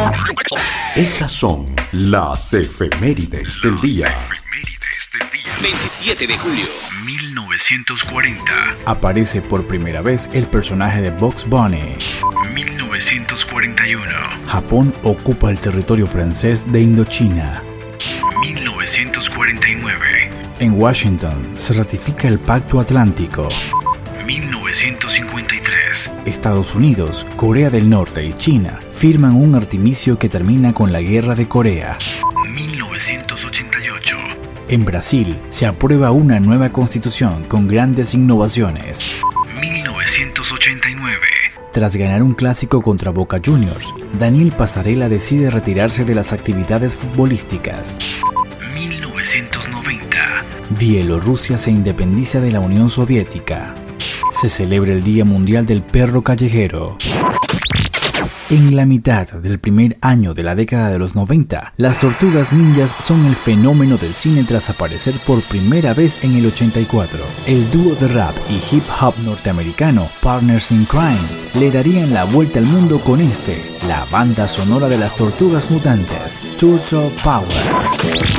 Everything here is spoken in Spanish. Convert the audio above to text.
Estas son las efemérides del día. 27 de julio 1940. Aparece por primera vez el personaje de Bugs Bunny. 1941. Japón ocupa el territorio francés de Indochina. 1949. En Washington se ratifica el Pacto Atlántico. 1953. Estados Unidos, Corea del Norte y China firman un armisticio que termina con la Guerra de Corea. 1988. En Brasil se aprueba una nueva constitución con grandes innovaciones. 1989. Tras ganar un clásico contra Boca Juniors, Daniel Passarella decide retirarse de las actividades futbolísticas. 1990. Bielorrusia se independiza de la Unión Soviética. Se celebra el Día Mundial del Perro Callejero. En la mitad del primer año de la década de los 90, las Tortugas Ninjas son el fenómeno del cine tras aparecer por primera vez en el 84. El dúo de rap y hip hop norteamericano Partners in Crime le darían la vuelta al mundo con la banda sonora de las Tortugas Mutantes, Turtle Power.